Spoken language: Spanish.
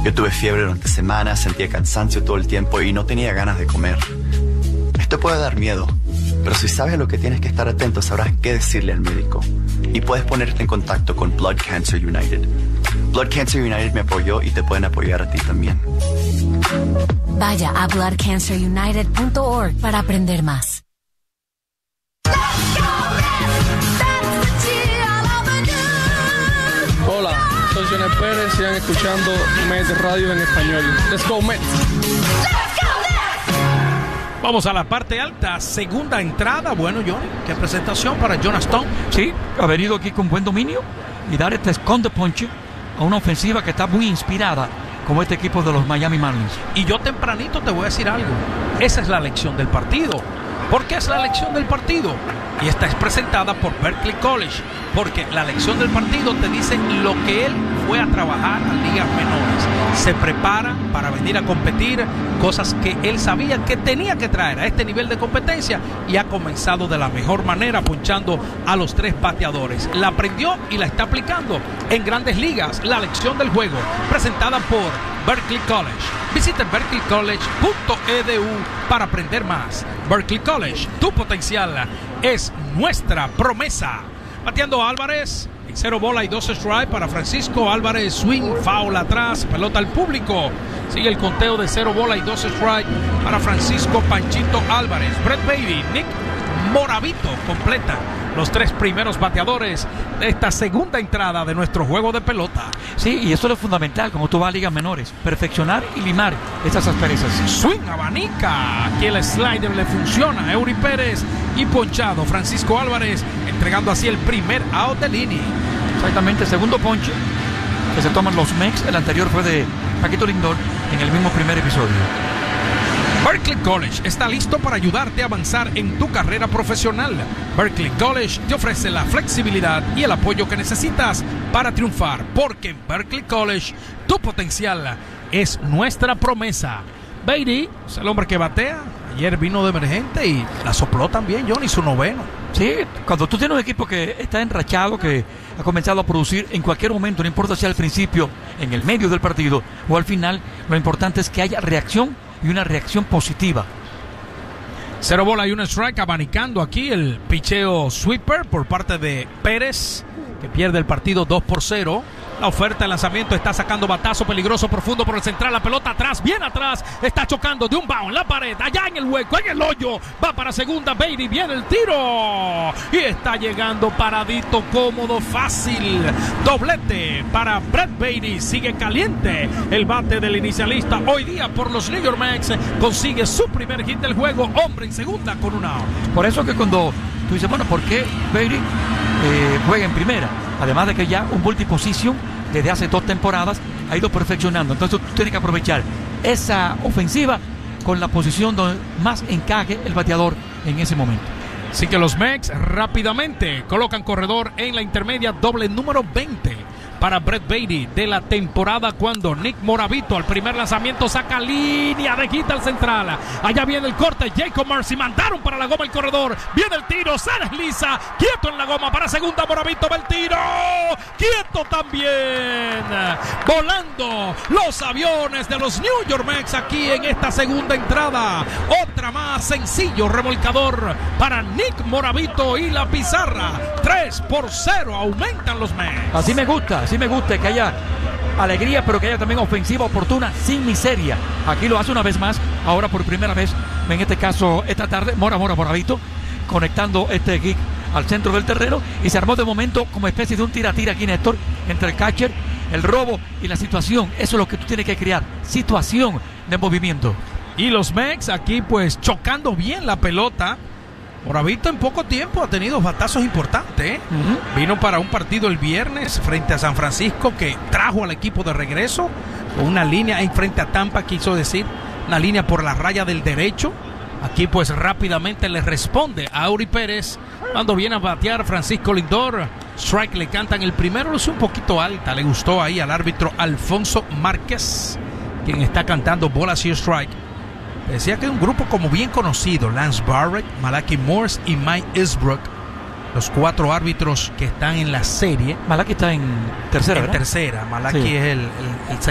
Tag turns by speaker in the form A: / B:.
A: Yo tuve fiebre durante semanas, sentía cansancio todo el tiempo y no tenía ganas de comer. Esto puede dar miedo, pero si sabes a lo que tienes que estar atento, sabrás qué decirle al médico. Y puedes ponerte en contacto con Blood Cancer United. Blood Cancer United me apoyó y te pueden apoyar a ti también.
B: Vaya a bloodcancerunited.org para aprender más.
C: Hola, soy Jonel Pérez, sigan escuchando Mets Radio en español. Let's go Mets.
D: Vamos a la parte alta, segunda entrada. Bueno, Johnny, qué presentación para John Stone.
E: Sí, ha venido aquí con buen dominio y dar este esconde ponche a una ofensiva que está muy inspirada como este equipo de los Miami Marlins.
D: Y yo tempranito te voy a decir algo. Esa es la lección del partido. ¿Por qué es la lección del partido? Y esta es presentada por Berkeley College, porque la lección del partido te dice lo que él fue a trabajar a ligas menores. Se prepara para venir a competir, cosas que él sabía que tenía que traer a este nivel de competencia, y ha comenzado de la mejor manera ponchando a los 3 bateadores. La aprendió y la está aplicando en Grandes Ligas. La lección del juego, presentada por Berkeley College. Visita berkeleycollege.edu para aprender más. Berkeley College, tu potencial es nuestra promesa. Bateando Álvarez, 0 bola y 2 strike para Francisco Álvarez. Swing, foul atrás, pelota al público. Sigue el conteo de 0 bola y 2 strike para Francisco Panchito Álvarez. Brett Baty, Nick Moravito completa los 3 primeros bateadores de esta segunda entrada de nuestro juego de pelota.
E: Sí, y esto es fundamental cuando tú vas a ligas menores, perfeccionar y limar estas asperezas.
D: Swing, abanica, aquí el slider le funciona, Eury Pérez, y ponchado Francisco Álvarez, entregando así el primer out del inning.
E: Exactamente, segundo ponche que se toman los Mex. El anterior fue de Paquito Lindor en el mismo primer episodio.
D: Berkeley College está listo para ayudarte a avanzar en tu carrera profesional. Berkeley College te ofrece la flexibilidad y el apoyo que necesitas para triunfar, porque en Berkeley College tu potencial es nuestra promesa. Baty es el hombre que batea. Ayer vino de emergente y la sopló también, Johnny, su noveno.
E: Sí, cuando tú tienes un equipo que está enrachado, que ha comenzado a producir en cualquier momento, no importa si al principio, en el medio del partido o al final, lo importante es que haya reacción y una reacción positiva.
D: 0 bola y 1 strike, abanicando aquí el picheo sweeper por parte de Pérez, que pierde el partido 2-0. La oferta de lanzamiento está sacando batazo peligroso profundo por el central. La pelota atrás, bien atrás. Está chocando de un bound en la pared. Allá en el hueco, en el hoyo. Va para segunda. Baty, viene el tiro. Y está llegando paradito, cómodo, fácil. Doblete para Brett Baty. Sigue caliente el bate del inicialista. Hoy día por los New York Mets consigue su primer hit del juego. Hombre en segunda con un out.
E: Por eso que cuando tú dices, bueno, ¿por qué Baty juega en primera? Además de que ya un multiposition desde hace 2 temporadas ha ido perfeccionando. Entonces tú tienes que aprovechar esa ofensiva con la posición donde más encaje el bateador en ese momento.
D: Así que los Mets rápidamente colocan corredor en la intermedia, doble número 20 para Brett Baty de la temporada, cuando Nick Moravito al primer lanzamiento saca línea de hit al central. Allá viene el corte, Jacob Marcy, mandaron para la goma el corredor, viene el tiro, se desliza, quieto en la goma para segunda, Moravito va el tiro, quieto también, volando los aviones de los New York Mets aquí en esta segunda entrada. Otra más, sencillo remolcador para Nick Moravito y la pizarra 3-0, aumentan los Mets.
E: Así me gusta que haya alegría, pero que haya también ofensiva oportuna, sin miseria. Aquí lo hace una vez más, ahora por primera vez, en este caso esta tarde, Moravito, conectando este kick al centro del terreno, y se armó de momento como especie de un tira-tira aquí, Néstor, entre el catcher, el robo y la situación. Eso es lo que tú tienes que crear, situación de movimiento.
D: Y los Mets aquí pues chocando bien la pelota. Moravito en poco tiempo ha tenido batazos importantes, ¿eh? Vino para un partido el viernes frente a San Francisco, que trajo al equipo de regreso con una línea en frente a Tampa, quiso decir, una línea por la raya del derecho. Aquí pues rápidamente le responde a Eury Pérez cuando viene a batear Francisco Lindor. Strike le cantan el primero, lo hizo un poquito alta, le gustó ahí al árbitro Alfonso Márquez, quien está cantando bolas y strike. Decía que es un grupo como bien conocido: Lance Barrett, Malachi Morse y Mike Isbrook, los 4 árbitros que están en la serie.
E: Malachi está en tercera,
D: en
E: ¿verdad?
D: tercera, Malachi sí. Es el